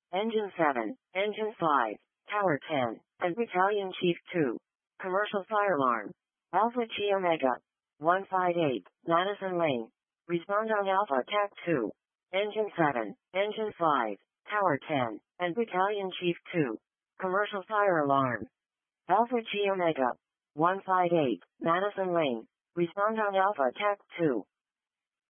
Engine 7, Engine 5, Tower 10, and Battalion Chief 2. Commercial fire alarm. Alpha Chi Omega. 158, Madison Lane. Respond on Alpha TAC 2. Engine 7, Engine 5, Tower 10, and Battalion Chief 2. Commercial fire alarm. Alpha Chi Omega. 158, Madison Lane. Respond on Alpha TAC 2.